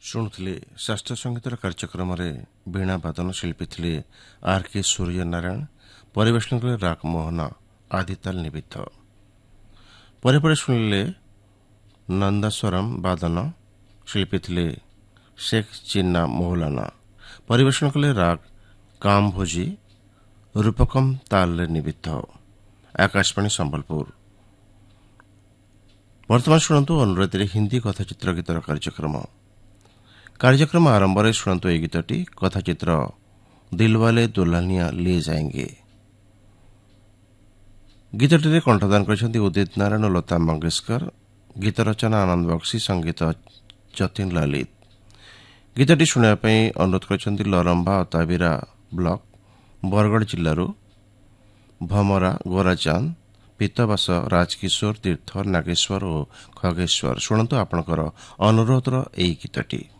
ଶୁଣୁଥିଲେ ଶାସ୍ତ୍ରୀୟ ସଙ୍ଗୀତର କାର୍ଯ୍ୟକ୍ରମରେ ବୀଣା ବାଦନ ଶିଳ୍ପୀ ଥିଲେ R.K. ସୂର୍ଯ୍ୟନାରାୟଣ, ପରିବେଷଣ କଲେ ରାଗ ମୋହନ, ଆଦିତାଲ ନିବିତ। ପରେ ଶୁଣିଲେ ନନ୍ଦାସ୍ୱରମ ବାଦନ, ଶିଳ୍ପୀ ଥିଲେ ଶେଖ ଚିନ୍ନା ମୌଲାନା, ପରିବେଷଣ କଲେ ରାଗ କାମଭୋଜି, ରୂପକମ ତାଲରେ ନିବିତ। ଆକାଶବାଣୀ ସମ୍ବଲପୁର। ବର୍ତ୍ତମାନ ଶୁଣନ୍ତୁ ଅନୁରୋଧରେ ହିନ୍ଦୀ କଥାଚିତ୍ର ଗୀତର କାର୍ଯ୍ୟକ୍ରମ ଆରମ୍ଭରେ ଶୁଣନ୍ତୁ ଏହି ଗୀତଟି। କଥାଚିତ୍ର ଦିଲୱାଲେ ଦୁଲ୍ହନିଆ ଲେ ଯାଏଙ୍ଗେ। ଗୀତଟିରେ କଣ୍ଠଦାନ କରିଛନ୍ତି ଉଦିତ ନାରାୟଣ ଓ ଲତା ମଙ୍ଗେଶକର। ଗୀତ ରଚନା ଆନନ୍ଦ ବକ୍ସି, ସଙ୍ଗୀତ ଯତୀନ ଲଲିତ। ଗୀତଟି ଶୁଣିବା ପାଇଁ ଅନୁରୋଧ କରିଛନ୍ତି ଲରମ୍ବା ଓ ତାବିରା ବ୍ଲକ, ବରଗଡ଼ ଜିଲ୍ଲାରୁ ଭମରା ଗୋରାଚାନ୍ଦ, ପିତବାସ, ରାଜକିଶୋର, ତୀର୍ଥ, ନାଗେଶ୍ୱର ଓ ଖଗେଶ୍ୱର। ଶୁଣନ୍ତୁ ଆପଣଙ୍କର ଅନୁରୋଧର ଏହି ଗୀତଟି।